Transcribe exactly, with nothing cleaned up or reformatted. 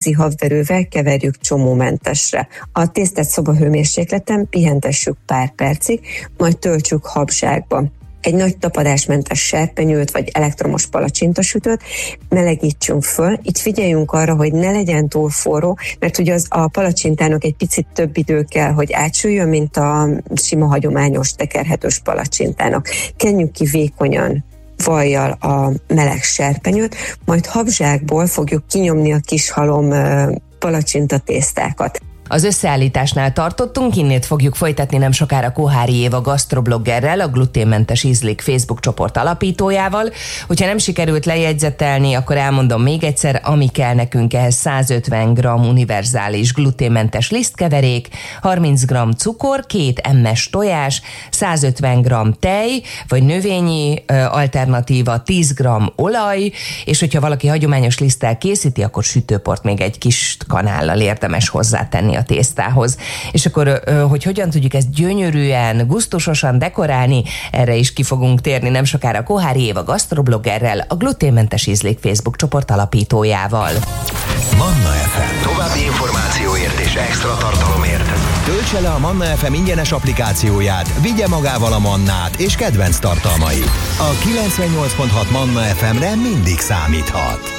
vízi havverővel keverjük csomómentesre. A tésztát szobahőmérsékleten pihentessük pár percig, majd töltsük habzsákba. Egy nagy tapadásmentes serpenyőt vagy elektromos palacsintasütőt melegítsünk föl, így figyeljünk arra, hogy ne legyen túl forró, mert ugye az a palacsintának egy picit több idő kell, hogy átsüljön, mint a sima hagyományos tekerhetős palacsintának. Kenjük ki vékonyan vajjal a meleg serpenyőt, majd habzsákból fogjuk kinyomni a kis halom palacsinta tésztákat. Az összeállításnál tartottunk, innét fogjuk folytatni nem sokára Koháry Éva gasztrobloggerrel, a Gluténmentes Ízlik Facebook csoport alapítójával. Hogyha nem sikerült lejegyzetelni, akkor elmondom még egyszer, ami kell nekünk ehhez: százötven gramm univerzális gluténmentes lisztkeverék, harminc gramm cukor, két emmes tojás, százötven gramm tej, vagy növényi ö, alternatíva, tíz gramm olaj, és hogyha valaki hagyományos liszttel készíti, akkor sütőport még egy kis kanállal érdemes hozzátenni a tésztához. És akkor, hogy hogyan tudjuk ezt gyönyörűen, gusztusosan dekorálni, erre is ki fogunk térni nem sokára Koháry Éva gasztrobloggerrel, a Gluténmentes Ízlik Facebook csoport alapítójával. Manna ef em. További információért és extra tartalomért töltse le a Manna ef em ingyenes applikációját, vigye magával a Mannát és kedvenc tartalmait. A kilencvennyolc pont hat Manna ef emre mindig számíthat.